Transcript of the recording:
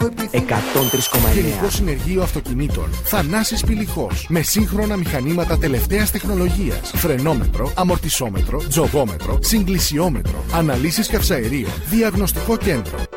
103,9. Γενικό Συνεργείο Αυτοκινήτων Θανάσης Πηλιχός. Με σύγχρονα μηχανήματα τελευταίας τεχνολογίας. Φρενόμετρο, αμορτισόμετρο, τζογόμετρο, συγκλησιόμετρο, αναλύσεις καυσαερίων, διαγνωστικό κέντρο.